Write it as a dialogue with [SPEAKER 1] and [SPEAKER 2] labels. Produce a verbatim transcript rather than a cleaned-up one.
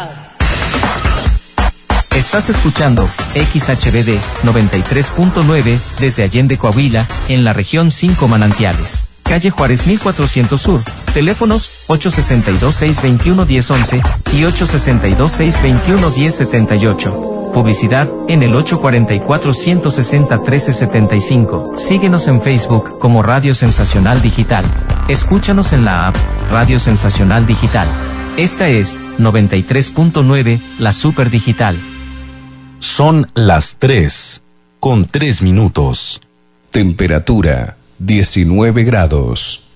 [SPEAKER 1] Estás escuchando X H B D noventa y tres punto nueve desde Allende, Coahuila, en la región cinco Manantiales. Calle Juárez mil cuatrocientos Sur. Teléfonos ocho seis dos, seis dos uno, uno cero once y ocho seis dos, seis dos uno, uno cero siete ocho. Publicidad en el ocho cuatro cuatro, uno seis cero, uno tres siete cinco. Síguenos en Facebook como Radio Sensacional Digital. Escúchanos en la app Radio Sensacional Digital. Esta es noventa y tres punto nueve, la Super Digital.
[SPEAKER 2] Son las tres, con tres minutos. Temperatura diecinueve grados.